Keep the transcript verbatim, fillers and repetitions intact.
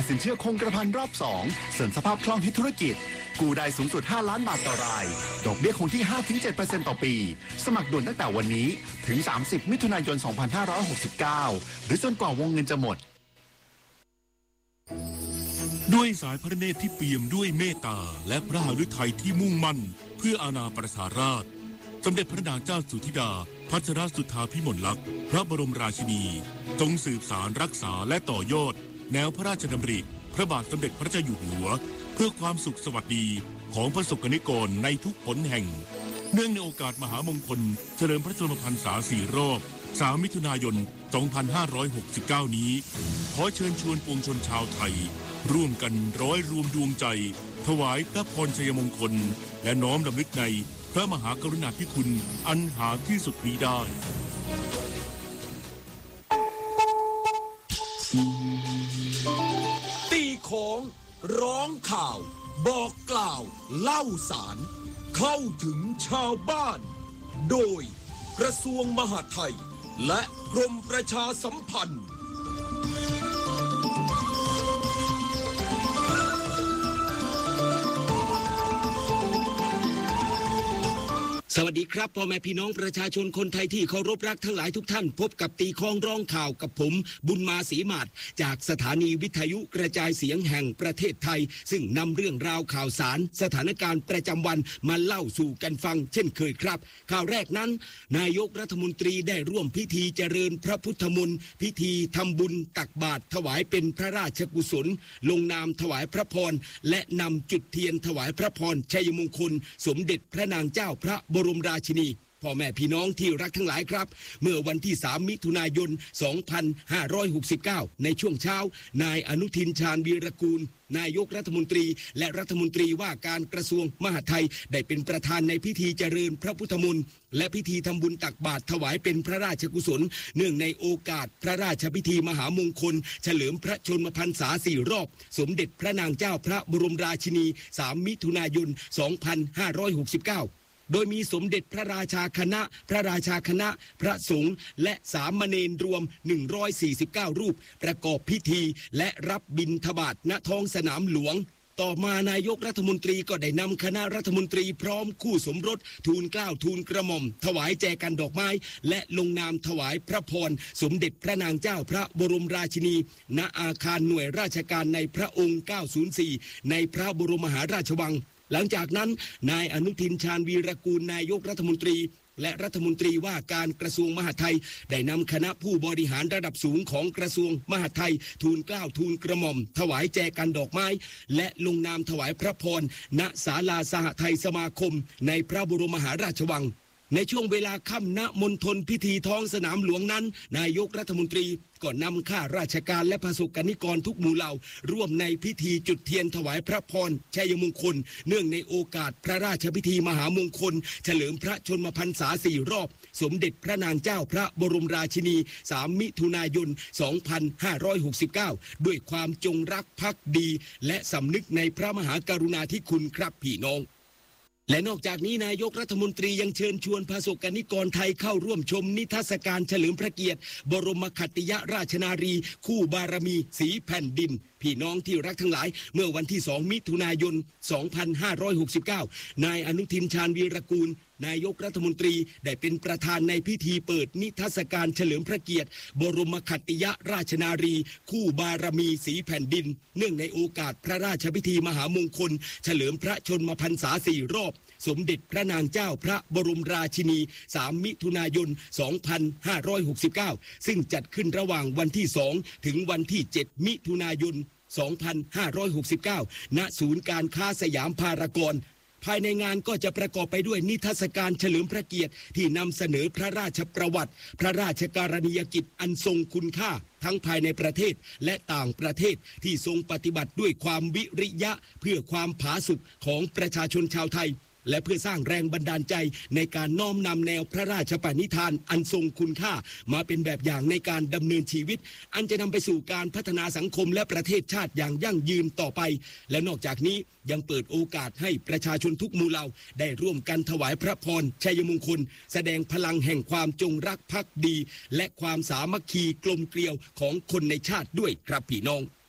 สินเชื่อคงกระพันรอบสองเสริมสภาพคล่องให้ธุรกิจกู้ได้สูงสุดห้าล้านบาทต่อรายดอกเบี้ยคงที่ ห้าถึงเจ็ดเปอร์เซ็นต์ ต่อปีสมัครด่วนตั้งแต่วันนี้ถึงสามสิบมิถุนายนสองพันห้าร้อยหกสิบเก้าหรือจนกว่าวงเงินจะหมดด้วยสายพระเนตรที่เปี่ยมด้วยเมตตาและพระหฤทัยที่มุ่งมั่นเพื่ออาณาประชาราษฎร์สมเด็จพระนางเจ้าสุธิดาพัชรสุทธาภิมลลักษณ์พระบรมราชินีจงสืบสารรักษาและต่อยอดแนวพระราชดำริพระบาทสมเด็จพระเจ้าอยู่หัวเพื่อความสุขสวัสดีของประสบกนิกรในทุกหนแห่งเนื่องในโอกาสมหามงคลเฉลิมพระชนมพรรษาสี่รอบสามมิถุนายนสองพันห้าร้อยหกสิบเก้านี้ขอเชิญชวนปวงชนชาวไทยร่วมกันร้อยรวมดวงใจถวายพระพรชัยมงคลและน้อมรำลึกในพระมหากรุณาธิคุณอันหาที่สุดมิได้ตีของร้องข่าวบอกกล่าวเล่าสารเข้าถึงชาวบ้านโดยกระทรวงมหาดไทยและกรมประชาสัมพันธ์สวัสดีครับพ่อแม่พี่น้องประชาชนคนไทยที่เคารพรักทั้งหลายทุกท่านพบกับตีคล้องร้องข่าวกับผมบุญมาศรีมาศจากสถานีวิทยุกระจายเสียงแห่งประเทศไทยซึ่งนำเรื่องราวข่าวสารสถานการณ์ประจำวันมาเล่าสู่กันฟังเช่นเคยครับข่าวแรกนั้นนายกรัฐมนตรีได้ร่วมพิธีเจริญพระพุทธมนต์พิธีทำบุญตักบาตรถวายเป็นพระราชกุศลลงนามถวายพระพรและนำจุดเทียนถวายพระพรชัยมงคลสมเด็จพระนางเจ้าพระบรมราชินีพ่อแม่พี่น้องที่รักทั้งหลายครับเมื่อวันที่สามมิถุนายนสองพันห้าร้อยหกสิบเก้าในช่วงเช้านายอนุทินชาญวีรกูลนายกรัฐมนตรีและรัฐมนตรีว่าการกระทรวงมหาดไทยได้เป็นประธานในพิธีเจริญพระพุทธมนต์และพิธีทำบุญตักบาตรถวายเป็นพระราชกุศลเนื่องในโอกาสพระราชพิธีมหามงคลเฉลิมพระชนมพรรษาสี่รอบสมเด็จพระนางเจ้าพระบรมราชินีสามมิถุนายนสองพันห้าร้อยหกสิบเก้าโดยมีสมเด็จพระราชาคณะพระราชาคณะพระสงฆ์และสามเณรรวมหนึ่งร้อยสี่สิบเก้ารูปประกอบพิธีและรับบิณฑบาตณท้องสนามหลวงต่อมานายกรัฐมนตรีก็ได้นำคณะรัฐมนตรีพร้อมคู่สมรสทูลเกล้าทูลกระหม่อมถวายแจกันดอกไม้และลงนามถวายพระพรสมเด็จพระนางเจ้าพระบรมราชินีณอาคารหน่วยราชการในพระองค์เก้าศูนย์สี่ในพระบรมมหาราชวังหลังจากนั้นนายอนุทินชาญวีรกูลนายกรัฐมนตรีและรัฐมนตรีว่าการกระทรวงมหาดไทยได้นำคณะผู้บริหารระดับสูงของกระทรวงมหาดไทยทูลเกล้าทูลกระหม่อมถวายแจกันดอกไม้และลงนามถวายพระพรณศาลาสหไทยสมาคมในพระบรมมหาราชวังในช่วงเวลาค่ำณมณฑลพิธีท้องสนามหลวงนั้นนายกรัฐมนตรีก็นำข้าราชการและประสบกนิกรทุกหมู่เหล่าร่วมในพิธีจุดเทียนถวายพระพรชัยมงคลเนื่องในโอกาสพระราชพิธีมหามงคลเฉลิมพระชนมพรรษาสี่รอบสมเด็จพระนางเจ้าพระบรมราชินีสามมิถุนายนสองพันห้าร้อยหกสิบเก้าด้วยความจงรักภักดีและสำนึกในพระมหากรุณาธิคุณครับพี่น้องและนอกจากนี้นายกรัฐมนตรียังเชิญชวนประสบกนิกรไทยเข้าร่วมชมนิทรรศการเฉลิมพระเกียรติบรมขัตติยราชนารีคู่บารมีสีแผ่นดินพี่น้องที่รักทั้งหลายเมื่อวันที่สองมิถุนายนสองพันห้าร้อยหกสิบเก้านายอนุทินชาญวีรกูลนายกรัฐมนตรีได้เป็นประธานในพิธีเปิดนิทรรศการเฉลิมพระเกียรติบรมขัตติยราชนารีคู่บารมีสีแผ่นดินเนื่องในโอกาสพระราชพิธีมหามงคลเฉลิมพระชนมพรรษาสี่รอบสมเด็จพระนางเจ้าพระบรมราชินีสามมิถุนายนสองพันห้าร้อยหกสิบเก้าซึ่งจัดขึ้นระหว่างวันที่สองถึงวันที่เจ็ดมิถุนายนสองพันห้าร้อยหกสิบเก้าณศูนย์การค้าสยามพารากอนภายในงานก็จะประกอบไปด้วยนิทรรศการเฉลิมพระเกียรติที่นำเสนอพระราชประวัติพระราชการณียกิจอันทรงคุณค่าทั้งภายในประเทศและต่างประเทศที่ทรงปฏิบัติด้วยความวิริยะเพื่อความผาสุกของประชาชนชาวไทยและเพื่อสร้างแรงบันดาลใจในการน้อมนำแนวพระราชปณิธานอันทรงคุณค่ามาเป็นแบบอย่างในการดำเนินชีวิตอันจะนำไปสู่การพัฒนาสังคมและประเทศชาติอย่างยั่งยืนต่อไปและนอกจากนี้ยังเปิดโอกาสให้ประชาชนทุกหมู่เหล่าได้ร่วมกันถวายพระพรชัยมงคลแสดงพลังแห่งความจงรักภักดีและความสามัคคีกลมเกลียวของคนในชาติด้วยครับพี่น้อง